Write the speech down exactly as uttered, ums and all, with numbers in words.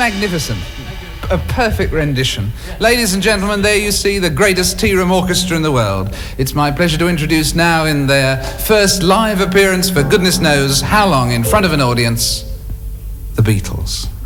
magnificent. A perfect rendition. Ladies and gentlemen, there you see the greatest tea room orchestra in the world. It's my pleasure to introduce now in their first live appearance for goodness knows how long in front of an audience, the Beatles.